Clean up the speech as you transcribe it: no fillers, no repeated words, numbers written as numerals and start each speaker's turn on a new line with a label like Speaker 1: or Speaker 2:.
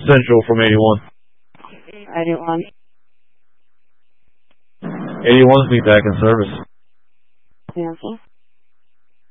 Speaker 1: Central from 81.
Speaker 2: 81.
Speaker 1: 81's me back in service.
Speaker 2: Cancel.